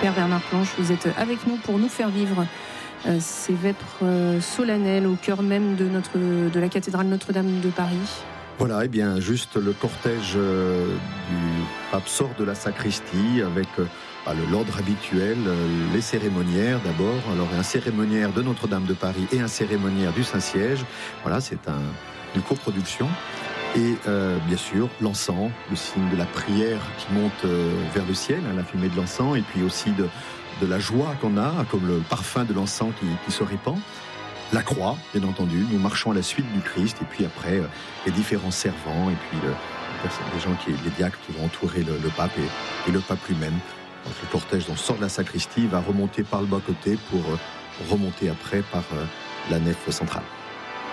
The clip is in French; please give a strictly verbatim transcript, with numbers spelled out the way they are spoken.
Père Bernard Planche, vous êtes avec nous pour nous faire vivre euh, ces vêpres euh, solennelles au cœur même de, notre, de la cathédrale Notre-Dame de Paris. Voilà, et bien juste le cortège euh, du pape sort de la sacristie avec euh, bah, le, l'ordre habituel, euh, les cérémoniaires d'abord, alors un cérémoniaire de Notre-Dame de Paris et un cérémoniaire du Saint-Siège. Voilà, c'est un, une coproduction. Et euh, bien sûr, l'encens, le signe de la prière qui monte euh, vers le ciel, hein, la fumée de l'encens, et puis aussi de, de la joie qu'on a, comme le parfum de l'encens qui, qui se répand. La croix, bien entendu, nous marchons à la suite du Christ, et puis après, euh, les différents servants, et puis le, les gens, qui, les diacres qui vont entourer le, le pape et, et le pape lui-même. Donc, le cortège dont sort de la sacristie va remonter par le bas-côté pour euh, remonter après par euh, la nef centrale.